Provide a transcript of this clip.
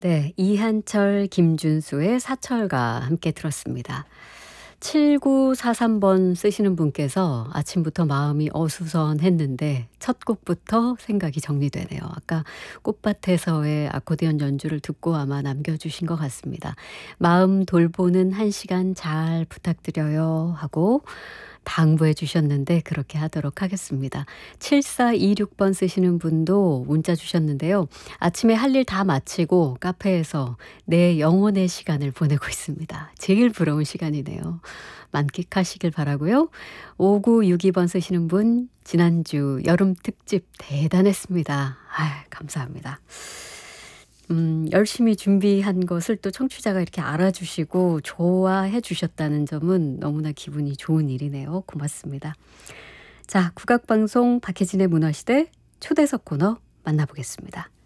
네. 이한철, 김준수의 사철과 함께 들었습니다. 7943번 쓰시는 분께서 아침부터 마음이 어수선했는데 첫 곡부터 생각이 정리되네요. 아까 꽃밭에서의 아코디언 연주를 듣고 아마 남겨주신 것 같습니다. 마음 돌보는 한 시간 잘 부탁드려요 하고 당부해 주셨는데 그렇게 하도록 하겠습니다. 7426번 쓰시는 분도 문자 주셨는데요. 아침에 할 일 다 마치고 카페에서 내 영혼의 시간을 보내고 있습니다. 제일 부러운 시간이네요. 만끽하시길 바라고요. 5962번 쓰시는 분 지난주 여름 특집 대단했습니다. 아, 감사합니다. 열심히 준비한 것을 또 청취자가 이렇게 알아주시고 좋아해 주셨다는 점은 너무나 기분이 좋은 일이네요. 고맙습니다. 자, 국악방송 박혜진의 문화시대 초대석 코너 만나보겠습니다.